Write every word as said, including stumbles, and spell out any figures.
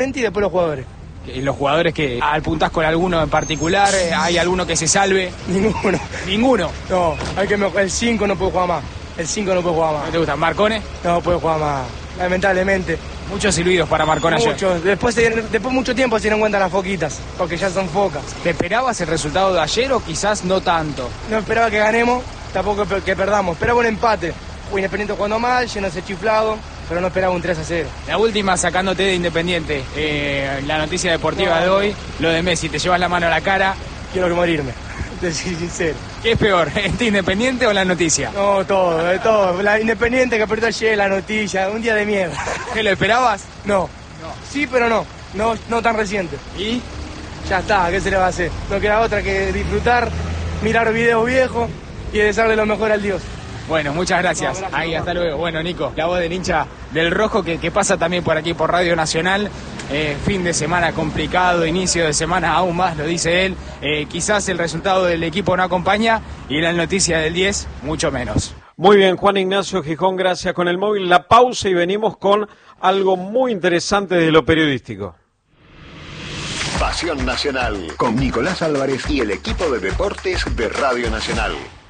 Y después los jugadores. ¿Y los jugadores que al puntás con alguno en particular? ¿Hay alguno que se salve? Ninguno. ¿Ninguno? No, hay que mejorar. El cinco no puede jugar más. El cinco no puede jugar más. ¿No te gusta? ¿Marcone? No puede jugar más, lamentablemente. Muchos silbidos para Marcone ayer. Muchos. Después, después mucho tiempo se dieron cuenta las foquitas, porque ya son focas. ¿Te esperabas el resultado de ayer o quizás no tanto? No esperaba que ganemos, tampoco que perdamos. Esperaba un empate. Independiente jugando mal, yéndose chiflado, pero no esperaba un tres a cero. La última, sacándote de Independiente, eh, la noticia deportiva no, de hoy, lo de Messi, te llevas la mano a la cara. Quiero que morirme, te soy sincero. ¿Qué es peor, este Independiente o la noticia? No, todo, de todo. La Independiente que perdió ayer, la noticia, un día de mierda. ¿Qué, lo esperabas? No, no. Sí, pero no, no, no tan reciente. ¿Y? Ya está, ¿qué se le va a hacer? No queda otra que disfrutar, mirar videos viejos y desearle lo mejor al Dios. Bueno, muchas gracias. No, gracias. Ahí, hasta luego. Bueno, Nico, la voz del hincha del Rojo que, que pasa también por aquí por Radio Nacional. Eh, fin de semana complicado, inicio de semana aún más, lo dice él. Eh, quizás el resultado del equipo no acompaña y la noticia del diez, mucho menos. Muy bien, Juan Ignacio Gijón, gracias con el móvil. La pausa y venimos con algo muy interesante de lo periodístico. Pasión Nacional con Nicolás Álvarez y el equipo de deportes de Radio Nacional.